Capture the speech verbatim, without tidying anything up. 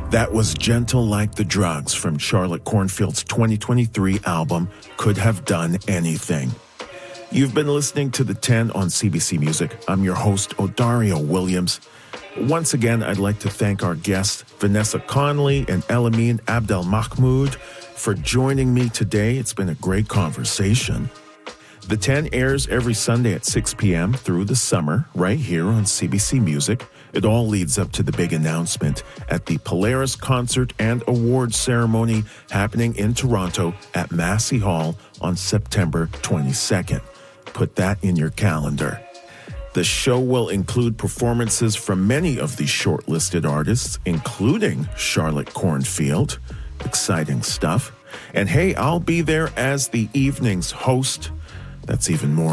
That was Gentle Like the Drugs from Charlotte Cornfield's twenty twenty-three album, Could Have Done Anything. You've been listening to The ten on C B C Music. I'm your host, Odario Williams. Once again, I'd like to thank our guests, Vanessa Conley and Elamin Abdelmahmoud, for joining me today. It's been a great conversation. The ten airs every Sunday at six p.m. through the summer, right here on C B C Music. It all leads up to the big announcement at the Polaris Concert and Awards Ceremony happening in Toronto at Massey Hall on September twenty-second. Put that in your calendar. The show will include performances from many of these shortlisted artists, including Charlotte Cornfield. Exciting stuff. And hey, I'll be there as the evening's host. That's even more